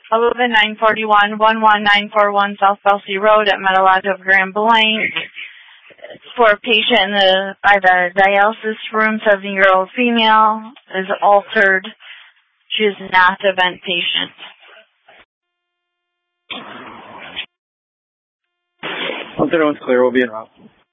11 941 11941 South Belsey Road at Meadowlodge of Grand Blanc. For a patient by the dialysis room, 70-year-old female, is altered. She is not a vent patient. Once everyone's clear, we'll be in route.